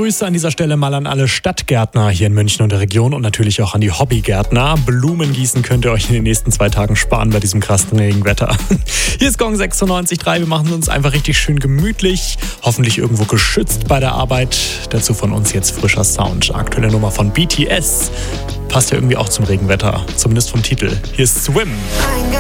Grüße an dieser Stelle mal an alle Stadtgärtner hier in München und der Region und natürlich auch an die Hobbygärtner. Blumen gießen könnt ihr euch in den nächsten 2 Tagen sparen bei diesem krassen Regenwetter. Hier ist Gong 96.3. Wir machen uns einfach richtig schön gemütlich, hoffentlich irgendwo geschützt bei der Arbeit. Dazu von uns jetzt frischer Sound. Aktuelle Nummer von BTS. Passt ja irgendwie auch zum Regenwetter, zumindest vom Titel. Hier ist Swim.